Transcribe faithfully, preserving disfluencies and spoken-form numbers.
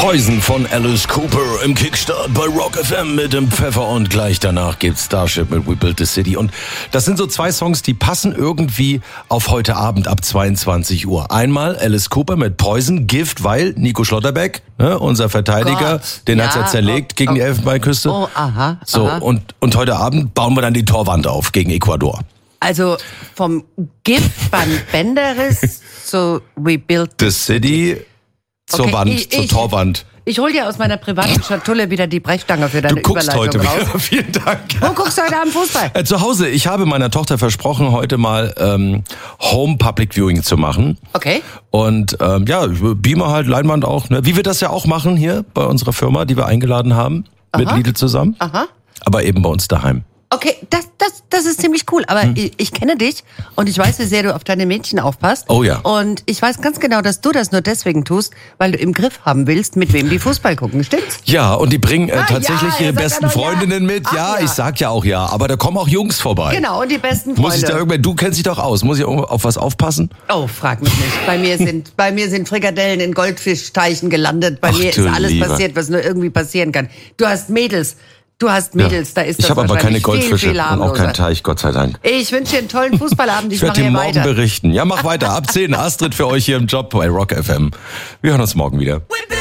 Poison von Alice Cooper im Kickstart bei Rock F M mit dem Pfeffer und gleich danach gibt's Starship mit We Built the City. Und das sind so zwei Songs, die passen irgendwie auf heute Abend ab zweiundzwanzig Uhr. Einmal Alice Cooper mit Poison, Gift, weil Nico Schlotterbeck, ne, unser Verteidiger, Gott, den ja, hat's ja zerlegt oh, gegen oh, die Elfenbeinküste. Oh, aha, So, aha. und, und heute Abend bauen wir dann die Torwand auf gegen Ecuador. Also vom Gift beim Bänderriss zu We Built The City zur Okay, Wand, ich- zur ich- Torwand. Ich hol dir aus meiner privaten Schatulle wieder die Brechstange für deine Du guckst Überleitung heute raus. wieder. Vielen Dank. Wo guckst du heute Abend Fußball? Äh, zu Hause, ich habe meiner Tochter versprochen, heute mal ähm, Home Public Viewing zu machen. Okay. Und ähm, ja, Beamer halt, Leinwand auch, ne? Wie wir das ja auch machen hier bei unserer Firma, die wir eingeladen haben, mit Aha. Lidl zusammen. Aha. Aber eben bei uns daheim. Okay, das, das, das ist ziemlich cool. Aber Hm. ich, ich kenne dich und ich weiß, wie sehr du auf deine Mädchen aufpasst. Oh ja. Und ich weiß ganz genau, dass du das nur deswegen tust, weil du im Griff haben willst, mit wem die Fußball gucken. Stimmt's? Ja, und die bringen äh, Ah, tatsächlich ja, ihre ihr sagt besten ja doch ja. Freundinnen mit. Ach, Ja, ja. ich sag ja auch ja. Aber da kommen auch Jungs vorbei. Genau, und die besten Muss ich da Freunde. irgendwann, du kennst dich doch aus. Muss ich auf was aufpassen? Oh, frag mich nicht. Bei mir sind, bei mir sind Frikadellen in Goldfischteichen gelandet. Bei Ach, mir du ist alles Lieber. passiert, was nur irgendwie passieren kann. Du hast Mädels. Du hast Mädels, da ist Ich das habe aber keine wahrscheinlich Goldfische viel, viel und auch harmloser. keinen Teich, Gott sei Dank. Ich wünsche dir einen tollen Fußballabend. Ich, Ich werde mache dir hier morgen weiter. berichten. Ja, mach weiter. Ab zehn Astrid für euch hier im Job bei Rock F M. Wir hören uns morgen wieder.